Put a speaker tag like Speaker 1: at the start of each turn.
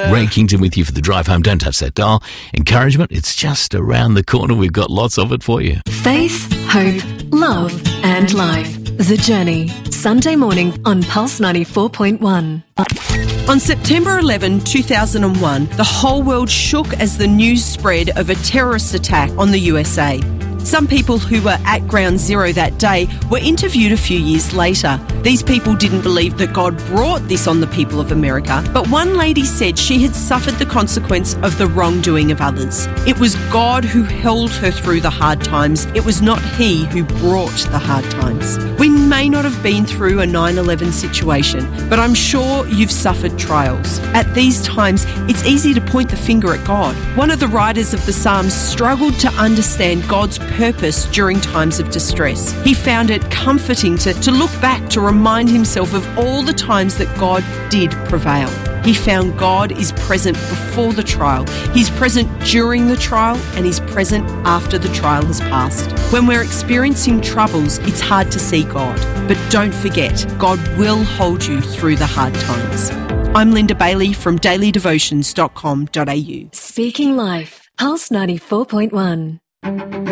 Speaker 1: Ray Kington with you for the drive home. Don't touch that dial. Encouragement, it's just around the corner. We've got lots of it for you.
Speaker 2: Faith, hope, love and life. The Journey. Sunday morning on Pulse 94.1.
Speaker 3: On September 11, 2001, the whole world shook as the news spread of a terrorist attack on the USA. Some people who were at Ground Zero that day were interviewed a few years later. These people didn't believe that God brought this on the people of America, but one lady said she had suffered the consequence of the wrongdoing of others. It was God who held her through the hard times. It was not He who brought the hard times. We may not have been through a 9/11 situation, but I'm sure you've suffered trials. At these times, it's easy to point the finger at God. One of the writers of the Psalms struggled to understand God's purpose during times of distress. He found it comforting to look back to remind himself of all the times that God did prevail. He found God is present before the trial, He's present during the trial, and He's present after the trial has passed. When we're experiencing troubles, it's hard to see God. But don't forget, God will hold you through the hard times. I'm Linda Bailey from dailydevotions.com.au.
Speaker 2: Speaking Life. Pulse 94.1.